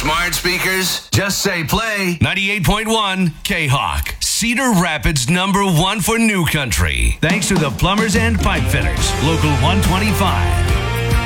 smart speakers? Just say play 98.1 K-Hawk. Cedar Rapids #1 for new country. Thanks to the Plumbers and Pipe Fitters. Local 125.